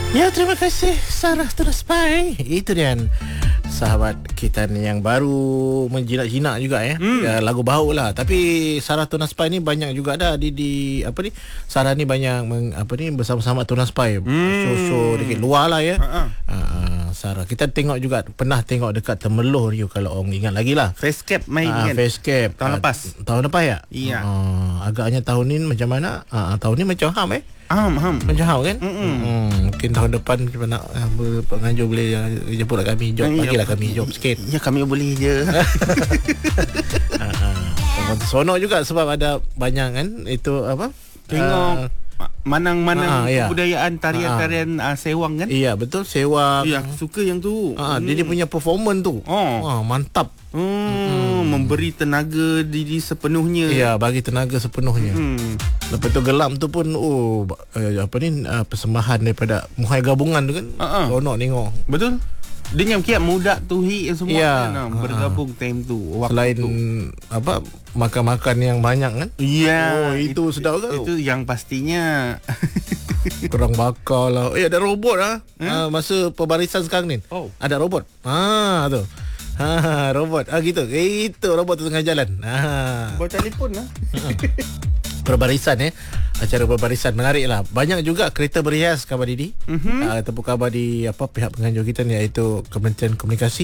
Ya, terima kasih Sarah Tunaspai. Itu dia sahabat kita ni yang baru menjinak-jinak juga ya. Lagu bau lah. Tapi Sarah Tunaspai ni banyak juga dah di apa ni? Sarah ni banyak bersama-sama Tunaspai. Show-show dekat luar lah ya. Sarah, kita tengok juga, pernah tengok dekat Temeloh ni kalau orang ingat lagi lah. Facecap main kan. Facecap tahun lepas ya. Iya. Agaknya tahun ni macam mana? Tahun ni macam Ham. macam hal kan. Mungkin tahun depan kita nak penganjur boleh jemput kami job, bagilah kami job sikit. Ya, kami boleh je. Sonok juga sebab ada banyak kan itu apa, tengok manang-manang ya. kebudayaan tarian-tarian sewang kan. Iya betul, sewang. Ya, suka yang tu. Dia punya performance tu mantap. Memberi tenaga diri sepenuhnya. Ya, bagi tenaga sepenuhnya. Lepas tu gelam tu pun persembahan daripada Muhai Gabungan tu kan. Sonok tengok. Betul. Dengan kiat mudak tuhi semua kan bergabung time tu. Selain tu makan-makan yang banyak kan. Ya, itu sedap kan. Itu yang pastinya. Perang bakar lah. Ada robot lah. Masa pembarisan sekarang ni. Ada robot. Tu. Robot. Gitu. Itu robot tu tengah jalan. Buat telefon lah. Perbarisan acara perbarisan menarik lah. Banyak juga kereta berhias khabar Didi. Ataupun khabar di pihak penganjur kita ni, iaitu Kementerian Komunikasi.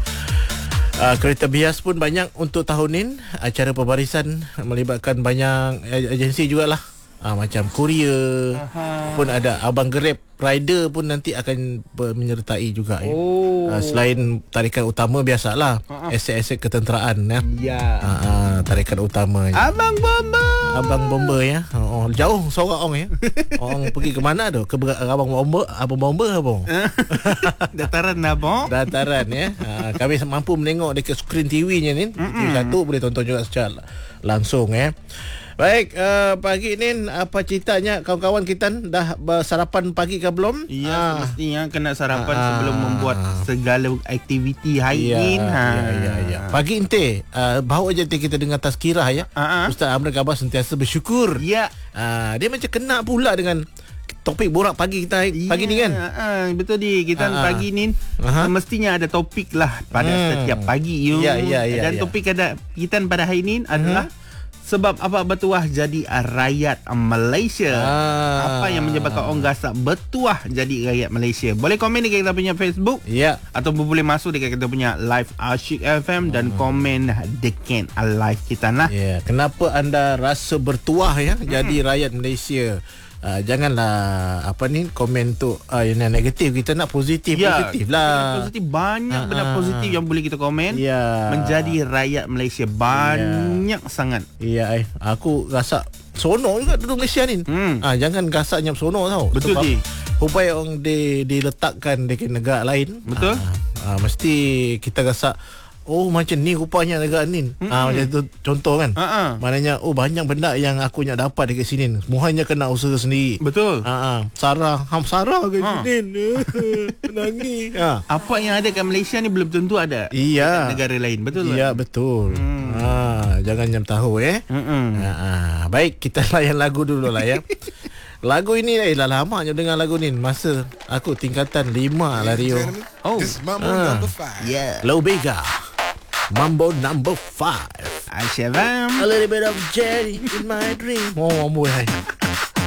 Kereta berhias pun banyak untuk tahun ni. Acara perbarisan melibatkan banyak agensi jugalah. Macam Courier pun ada, Abang Grab rider pun nanti akan menyertai juga ya. Selain tarikan utama biasalah, aset-aset ketenteraan ya. Tarikan utama Abang Bomba ya. Jauh sorak orang ya. Orang pergi ke mana tu? Ke Abang Bomba apa? Dataran abang. Dataran ya. Kami mampu menengok dekat skrin TV-nya ni. TV1 boleh tonton juga secara langsung ya. Baik, pagi ni apa ceritanya kawan-kawan kita dah bersarapan pagi ke belum? Ya, semestinya kena sarapan sebelum membuat segala aktiviti hari ini. Ya. Pagi ente, bawa je kita dengar tazkirah ya. Ustaz Amran Abbas sentiasa bersyukur. Ya. Dia macam kena pula dengan topik borak pagi kita pagi ni kan. Betul di kita pagi ni mestinya ada topik lah pada setiap pagi you. Dan topik kita pada hari ini adalah sebab apa bertuah jadi rakyat Malaysia. Apa yang menyebabkan orang gasak bertuah jadi rakyat Malaysia? Boleh komen dekat kita punya Facebook. Ataupun boleh masuk dekat kita punya live Asyik FM dan komen dekat live kita lah. Kenapa anda rasa bertuah ya jadi rakyat Malaysia? Janganlah komen tu yang negatif. Kita nak positif lah. Positif, banyak benda positif yang boleh kita komen. Menjadi rakyat Malaysia banyak sangat. Aku rasa sonok juga duduk Malaysia ni. Jangan gasaknya sonok tau. Betul je. Upaya orang diletakkan di negara lain. Betul. Mesti kita rasa macam ni rupanya negara ni. Macam tu contoh kan. Maknanya banyak benda yang aku nak dapat dekat sini. Semuanya kena usaha sendiri. Betul. Sarah ke sini. Nangis. Apa yang ada kat Malaysia ni belum tentu ada dekat negara lain. Betul. Ya, betul. Jangan jam tahu baik, kita layan lagu dulu lah ya. Lagu ini dah lama je dengar lagu ni. Masa aku tingkatan 5 lah Rio. This is Mambo number 5. Low Bega, Mambo number 5. Asyabam. A little bit of jelly in my dream. Mambo hai.